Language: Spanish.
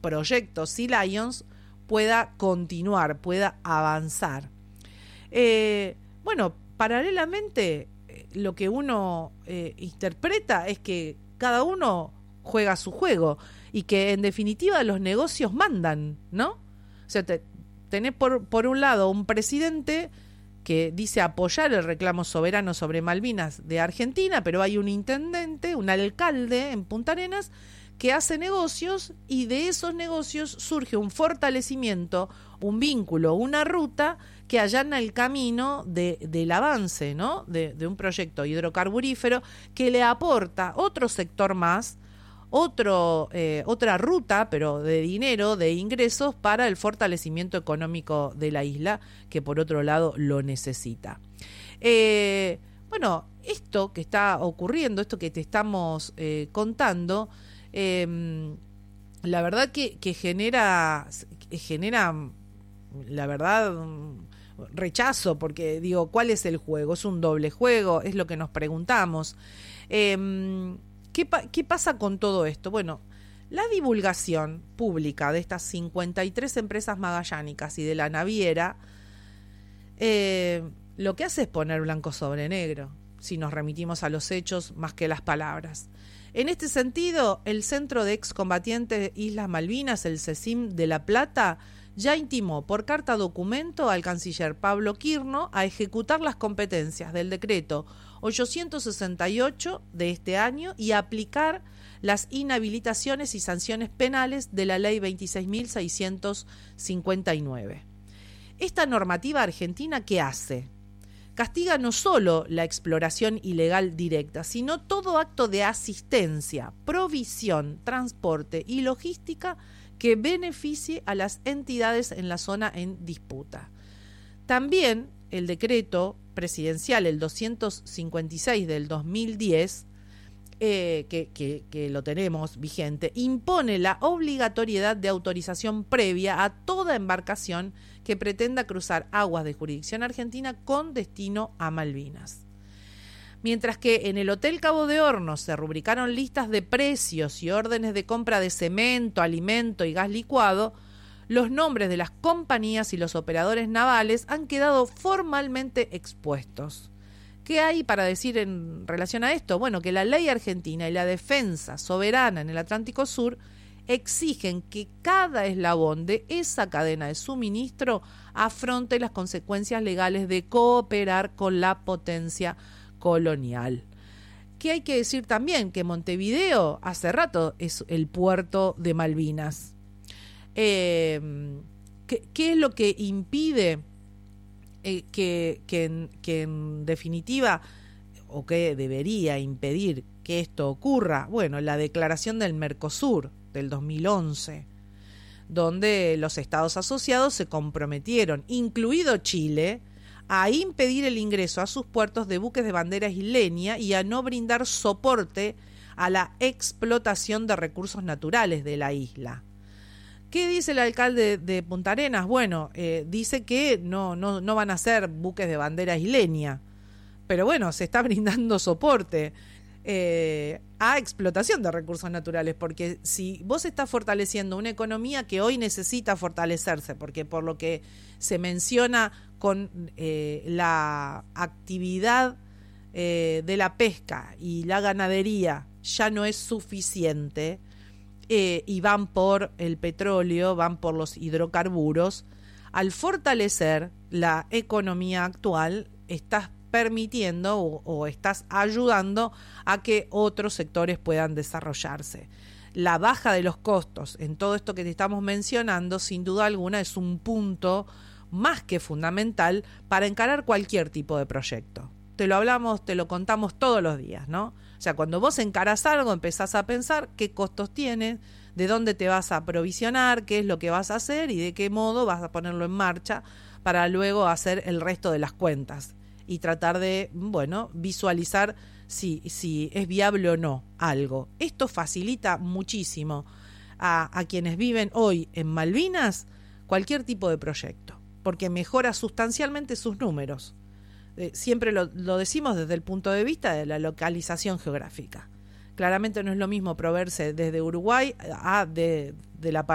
proyecto Sea Lions pueda continuar, pueda avanzar. Bueno, paralelamente, lo que uno interpreta es que cada uno juega su juego y que en definitiva los negocios mandan, ¿no? O sea, tenés por un lado un presidente que dice apoyar el reclamo soberano sobre Malvinas de Argentina, pero hay un intendente, un alcalde en Punta Arenas que hace negocios, y de esos negocios surge un fortalecimiento, un vínculo, una ruta que allana el camino del avance, ¿no? de un proyecto hidrocarburífero que le aporta otro sector más, otra ruta, pero de dinero, de ingresos para el fortalecimiento económico de la isla, que por otro lado lo necesita. Bueno, esto que está ocurriendo, esto que te estamos contando, la verdad que genera, la verdad, rechazo, porque digo, ¿cuál es el juego? ¿Es un doble juego? Es lo que nos preguntamos. ¿Qué pasa con todo esto? Bueno, la divulgación pública de estas 53 empresas magallánicas y de la naviera, lo que hace es poner blanco sobre negro, si nos remitimos a los hechos más que las palabras. En este sentido, el Centro de Excombatientes Islas Malvinas, el CECIM de La Plata, ya intimó por carta documento al canciller Pablo Quirno a ejecutar las competencias del decreto 868 de este año y aplicar las inhabilitaciones y sanciones penales de la ley 26.659. Esta normativa argentina, ¿qué hace? Castiga no solo la exploración ilegal directa, sino todo acto de asistencia, provisión, transporte y logística que beneficie a las entidades en la zona en disputa. También el decreto presidencial, el 256 del 2010, que lo tenemos vigente, impone la obligatoriedad de autorización previa a toda embarcación que pretenda cruzar aguas de jurisdicción argentina con destino a Malvinas. Mientras que en el Hotel Cabo de Hornos se rubricaron listas de precios y órdenes de compra de cemento, alimento y gas licuado, los nombres de las compañías y los operadores navales han quedado formalmente expuestos. ¿Qué hay para decir en relación a esto? Bueno, que la ley argentina y la defensa soberana en el Atlántico Sur exigen que cada eslabón de esa cadena de suministro afronte las consecuencias legales de cooperar con la potencia colonial. ¿Qué hay que decir también? Que Montevideo hace rato es el puerto de Malvinas. ¿Qué es lo que impide que en definitiva, o que debería impedir que esto ocurra? Bueno, la declaración del Mercosur del 2011, donde los estados asociados se comprometieron, incluido Chile, a impedir el ingreso a sus puertos de buques de bandera isleña y a no brindar soporte a la explotación de recursos naturales de la isla. ¿Qué dice el alcalde de Punta Arenas? Bueno, dice que no van a ser buques de bandera isleña, pero bueno, se está brindando soporte a explotación de recursos naturales, porque si vos estás fortaleciendo una economía que hoy necesita fortalecerse, porque por lo que se menciona con la actividad de la pesca y la ganadería ya no es suficiente, y van por el petróleo, van por los hidrocarburos, al fortalecer la economía actual estás permitiendo o estás ayudando a que otros sectores puedan desarrollarse. La baja de los costos en todo esto que te estamos mencionando, sin duda alguna, es un punto más que fundamental para encarar cualquier tipo de proyecto. Te lo hablamos, te lo contamos todos los días, ¿no? O sea, cuando vos encarás algo, empezás a pensar qué costos tiene, de dónde te vas a aprovisionar, qué es lo que vas a hacer y de qué modo vas a ponerlo en marcha para luego hacer el resto de las cuentas y tratar de, bueno, visualizar si es viable o no algo. Esto facilita muchísimo a quienes viven hoy en Malvinas cualquier tipo de proyecto, porque mejora sustancialmente sus números. Siempre lo decimos desde el punto de vista de la localización geográfica. Claramente no es lo mismo proveerse desde Uruguay a de la parte